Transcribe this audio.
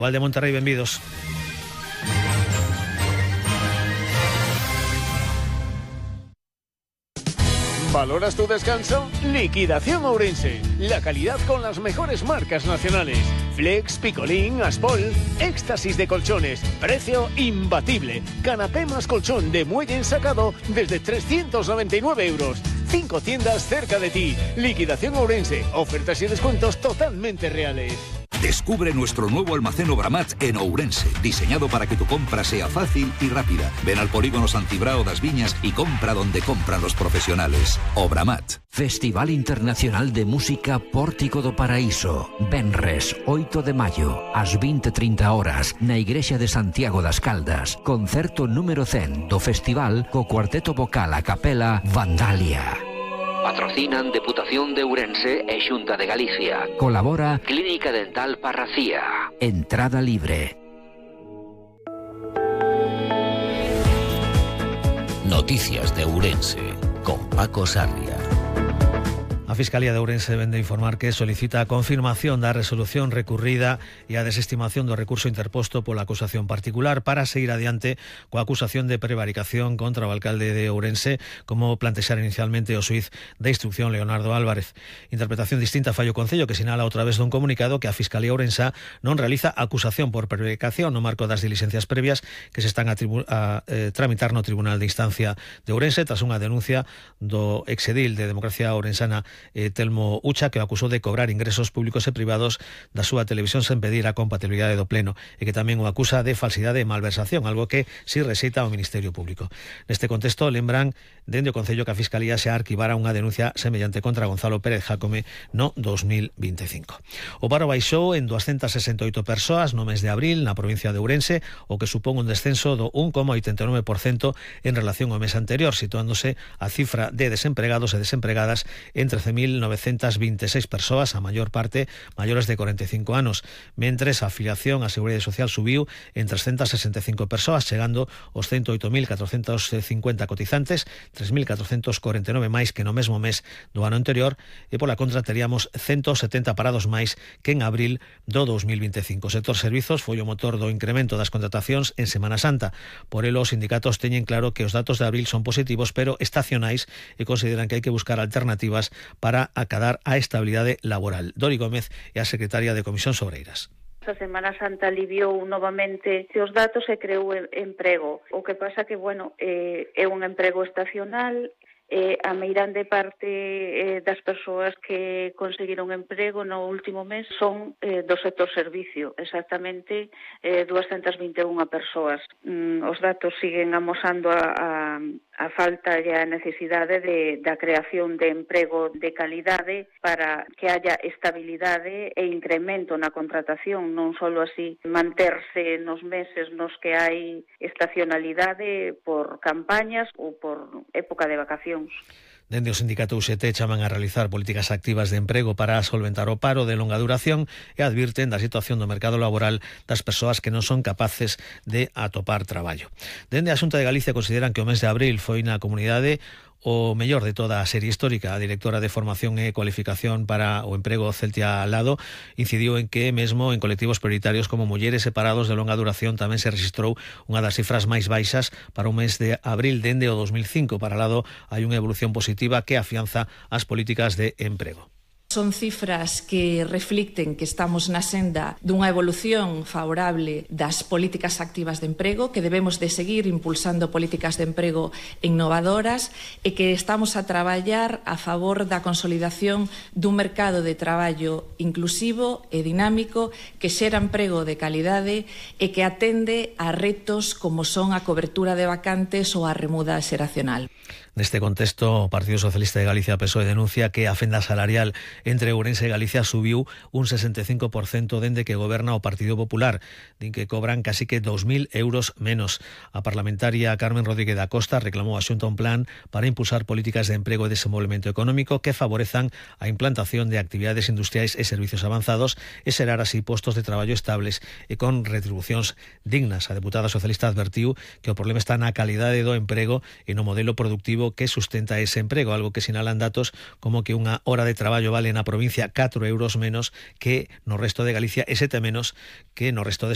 Val de Monterrey, benvidos. ¿Valoras tu descanso? Liquidación Ourense. La calidad con las mejores marcas nacionales. Flex, Picolín, Aspol, éxtasis de colchones. Precio imbatible. Canapé más colchón de muelle ensacado desde 399 euros. 5 tiendas cerca de ti. Liquidación Ourense. Ofertas y descuentos totalmente reales. Descubre nuestro nuevo almacén Obramat en Ourense, diseñado para que tu compra sea fácil y rápida. Ven al polígono Santibrao das Viñas y compra donde compran los profesionales. Obramat. Festival Internacional de Música Pórtico do Paraíso. Venres, 8 de maio, ás 20:30 horas, na Igrexa de Santiago das Caldas. Concerto número 100 do festival co cuarteto vocal a capela Vandalia. Patrocinan Deputación de Ourense e Xunta de Galicia. Colabora Clínica Dental Parracía. Entrada libre. Noticias de Ourense con Paco Sarria. A Fiscalía de Ourense vende informar que solicita a confirmación da resolución recurrida e a desestimación do recurso interposto pola acusación particular para seguir adiante coa acusación de prevaricación contra o alcalde de Ourense, como plantexara inicialmente o xuiz de instrucción Leonardo Álvarez. Interpretación distinta fai o Concello, que sinala outra vez dun comunicado que a Fiscalía ourensa non realiza acusación por prevaricación no marco das diligencias previas que se están a tramitar no Tribunal de Instancia de Ourense tras unha denuncia do exedil de Democracia Ourensana Telmo Ucha, que o acusou de cobrar ingresos públicos e privados da súa televisión sen pedir a compatibilidade do Pleno, e que tamén o acusa de falsidade e malversación, algo que si rexeita o Ministerio Público. Neste contexto, lembran dende o Concello que a Fiscalía xa arquivara unha denuncia semellante contra Gonzalo Pérez Jácome no 2025. O paro baixou en 268 persoas no mes de abril na provincia de Ourense, o que supón un descenso do 1,89% en relación ao mes anterior, situándose a cifra de desempregados e desempregadas en 13.926 persoas, a maior parte maiores de 45 anos, mentres a afiliación á Seguridade Social subiu en 365 persoas, chegando aos 108.450 cotizantes, 3.449 máis que no mesmo mes do ano anterior, e pola contra teríamos 170 parados máis que en abril do 2025. O sector servizos foi o motor do incremento das contratacións en Semana Santa. Por elo, os sindicatos teñen claro que os datos de abril son positivos, pero estacionais, e consideran que hai que buscar alternativas para acadar a estabilidade laboral. Dori Gómez é a secretaria de Comisión Obreiras. A Semana Santa aliviou novamente os datos e creou emprego. O que pasa que, é un emprego estacional. A meirande parte das persoas que conseguiron emprego no último mes son do sector servicio, exactamente 221 persoas. Os datos siguen amosando a falta e a necesidade da creación de emprego de calidade para que haya estabilidade e incremento na contratación, non só así manterse nos meses nos que hai estacionalidade por campañas ou por época de vacacións. Dende o sindicato UGT chaman a realizar políticas activas de emprego para solventar o paro de longa duración e advirten da situación do mercado laboral das persoas que non son capaces de atopar traballo. Dende a Xunta de Galicia consideran que o mes de abril foi na comunidade o mellor de toda a serie histórica. A directora de Formación e Cualificación para o Emprego, Celtia Lado, incidiu en que mesmo en colectivos prioritarios como mulleres e parados de longa duración tamén se registrou unha das cifras máis baixas para o mes de abril dende o 2005. Para Lado hai unha evolución positiva que afianza as políticas de emprego. Son cifras que reflicten que estamos na senda dunha evolución favorable das políticas activas de emprego, que debemos de seguir impulsando políticas de emprego innovadoras e que estamos a traballar a favor da consolidación dun mercado de traballo inclusivo e dinámico que xera emprego de calidade e que atende a retos como son a cobertura de vacantes ou a remuda xeracional. Neste contexto, o Partido Socialista de Galicia PSOE denuncia que a fenda salarial entre Ourense e Galicia subiu un 65% dende que goberna o Partido Popular, din que cobran casi que 2.000 euros menos. A parlamentaria Carmen Rodríguez da Costa reclamou a Xunta un plan para impulsar políticas de emprego e desenvolvemento económico que favorezan a implantación de actividades industriais e servicios avanzados e xerar así postos de traballo estables e con retribucións dignas. A deputada socialista advertiu que o problema está na calidade do emprego e no modelo productivo que sustenta ese emprego, algo que sinalan datos como que unha hora de traballo vale na provincia 4 euros menos que no resto de Galicia e 7 menos que no resto de